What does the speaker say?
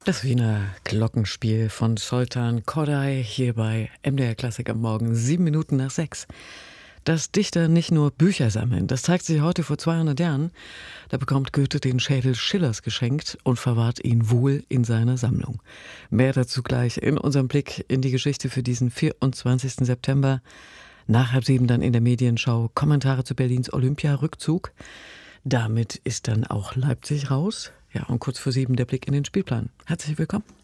Das Wiener Glockenspiel von Zoltan Kodály hier bei MDR Klassik am Morgen, 7 Minuten nach 6. Dass Dichter nicht nur Bücher sammeln, das zeigt sich heute vor 200 Jahren. Da bekommt Goethe den Schädel Schillers geschenkt und verwahrt ihn wohl in seiner Sammlung. Mehr dazu gleich in unserem Blick in die Geschichte für diesen 24. September. Nach 6:30 dann in der Medienschau Kommentare zu Berlins Olympia-Rückzug. Damit ist dann auch Leipzig raus. Ja, und kurz vor 7 der Blick in den Spielplan. Herzlich willkommen.